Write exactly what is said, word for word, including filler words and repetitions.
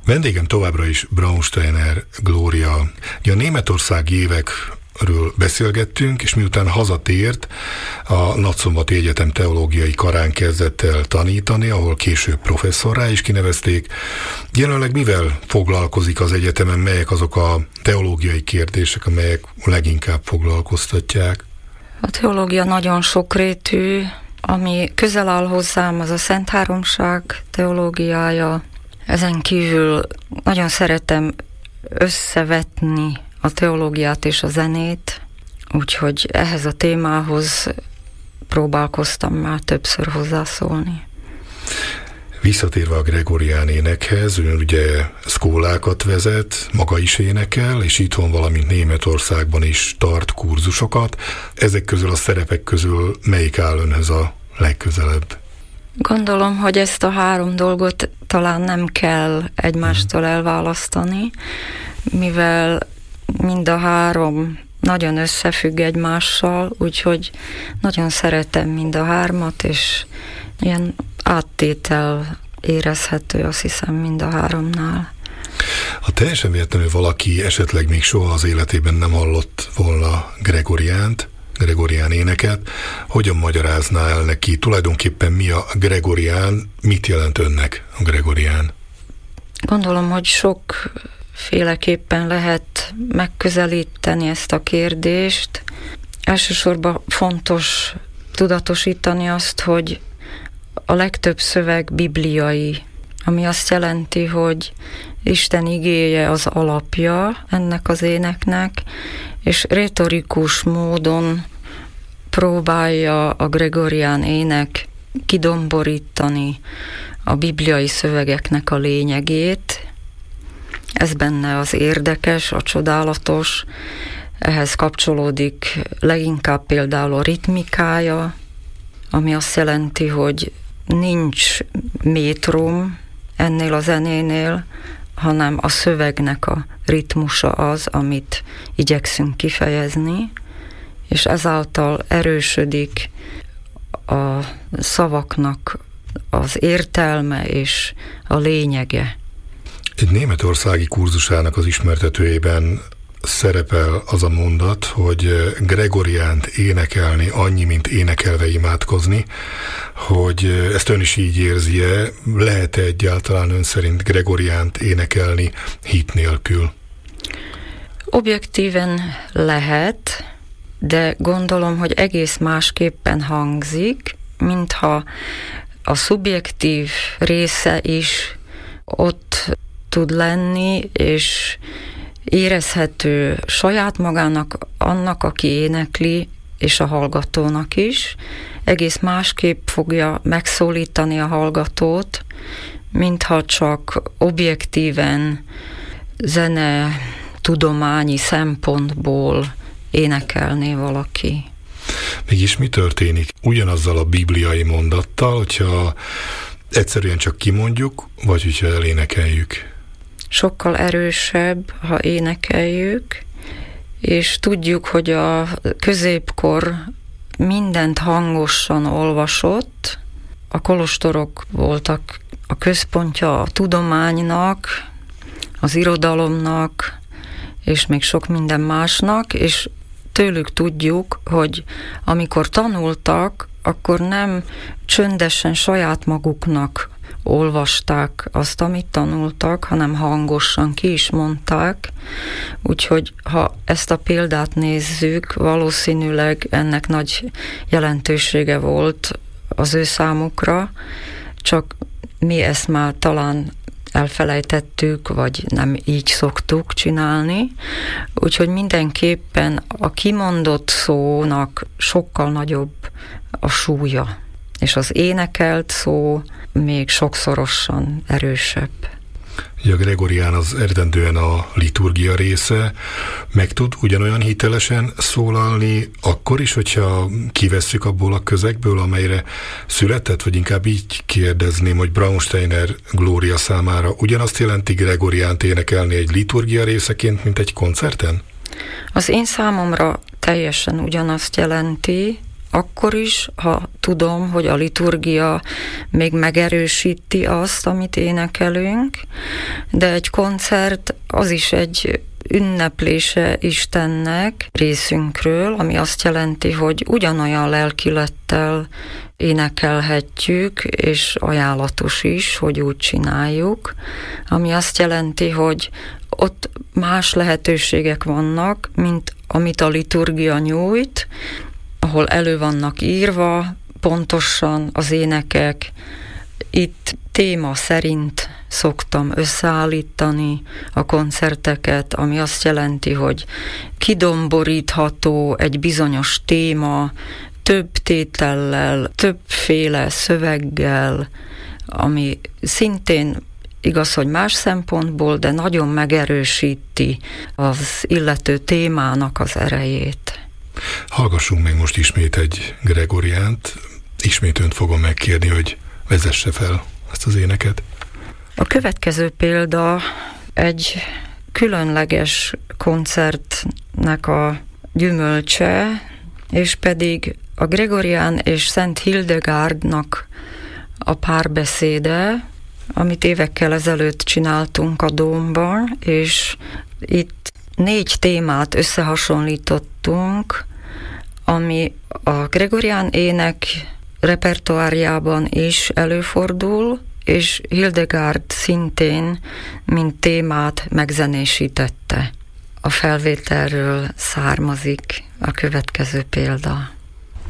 Vendégem továbbra is Braunsteiner Glória. A németországi évekről beszélgettünk, és miután hazatért, a Nagyszombati Egyetem teológiai karán kezdett el tanítani, ahol később professzorrá is kinevezték. Jelenleg mivel foglalkozik az egyetemen, melyek azok a teológiai kérdések, amelyek leginkább foglalkoztatják? A teológia nagyon sokrétű, ami közel áll hozzám, az a Szent Háromság teológiája. Ezen kívül nagyon szeretem összevetni a teológiát és a zenét, úgyhogy ehhez a témához próbálkoztam már többször hozzászólni. Visszatérve a gregorián énekhez, ön ugye szkólákat vezet, maga is énekel, és itthon, valamint Németországban is tart kurzusokat. Ezek közül a szerepek közül melyik áll önhöz a legközelebb? Gondolom, hogy ezt a három dolgot talán nem kell egymástól elválasztani, mivel mind a három nagyon összefügg egymással, úgyhogy nagyon szeretem mind a hármat, és ilyen áttétel érezhető, azt hiszem, mind a háromnál. Ha teljesen véletlenül valaki esetleg még soha az életében nem hallott volna gregoriánt, gregorián éneket, hogyan magyarázná el neki tulajdonképpen mi a gregorián, mit jelent önnek a gregorián? Gondolom, hogy sokféleképpen lehet megközelíteni ezt a kérdést. Elsősorban fontos tudatosítani azt, hogy a legtöbb szöveg bibliai, ami azt jelenti, hogy Isten igéje az alapja ennek az éneknek, és retorikus módon próbálja a gregorián ének kidomborítani a bibliai szövegeknek a lényegét. Ez benne az érdekes, a csodálatos, ehhez kapcsolódik leginkább például a ritmikája, ami azt jelenti, hogy nincs métrum ennél a zenénél, hanem a szövegnek a ritmusa az, amit igyekszünk kifejezni, és ezáltal erősödik a szavaknak az értelme és a lényege. Egy németországi kurzusának az ismertetőjében szerepel az a mondat, hogy gregoriánt énekelni annyi, mint énekelve imádkozni, hogy ezt ön is így érzi-e, lehet-e egyáltalán ön szerint gregoriánt énekelni hit nélkül? Objektíven lehet, de gondolom, hogy egész másképpen hangzik, mintha a szubjektív része is ott tud lenni, és érezhető saját magának, annak, aki énekli, és a hallgatónak is. Egész másképp fogja megszólítani a hallgatót, mintha csak objektíven zene tudományi szempontból énekelné valaki. Mégis mi történik ugyanazzal a bibliai mondattal, hogyha egyszerűen csak kimondjuk, vagy hogyha elénekeljük? Sokkal erősebb, ha énekeljük, és tudjuk, hogy a középkor mindent hangosan olvasott, a kolostorok voltak a központja a tudománynak, az irodalomnak, és még sok minden másnak, és tőlük tudjuk, hogy amikor tanultak, akkor nem csöndesen saját maguknak olvasták azt, amit tanultak, hanem hangosan ki is mondták. Úgyhogy ha ezt a példát nézzük, valószínűleg ennek nagy jelentősége volt az ő számukra, csak mi ezt már talán elfelejtettük, vagy nem így szoktuk csinálni. Úgyhogy mindenképpen a kimondott szónak sokkal nagyobb a súlya, és az énekelt szó még sokszorosan erősebb. A gregorián az eredendően a liturgia része, meg tud ugyanolyan hitelesen szólalni akkor is, hogyha kivesszük abból a közegből, amelyre született, vagy inkább így kérdezném, hogy Braunsteiner Glória számára ugyanazt jelenti gregoriánt énekelni egy liturgia részeként, mint egy koncerten? Az én számomra teljesen ugyanazt jelenti, akkor is, ha tudom, hogy a liturgia még megerősíti azt, amit énekelünk, de egy koncert az is egy ünneplése Istennek részünkről, ami azt jelenti, hogy ugyanolyan lelkilettel énekelhetjük, és ajánlatos is, hogy úgy csináljuk, ami azt jelenti, hogy ott más lehetőségek vannak, mint amit a liturgia nyújt, ahol elő vannak írva pontosan az énekek. Itt téma szerint szoktam összeállítani a koncerteket, ami azt jelenti, hogy kidomborítható egy bizonyos téma, több tétellel, többféle szöveggel, ami szintén igaz, hogy más szempontból, de nagyon megerősíti az illető témának az erejét. Hallgassunk még most ismét egy Gregoriánt. Ismét önt fogom megkérni, hogy vezesse fel ezt az éneket. A következő példa egy különleges koncertnek a gyümölcse, és pedig a Gregorián és Szent Hildegárdnak a párbeszéde, amit évekkel ezelőtt csináltunk a Dómban, és itt négy témát összehasonlítottunk, ami a Gregorián ének repertoárjában is előfordul, és Hildegárd szintén, mint témát megzenésítette. A felvételről származik a következő példa.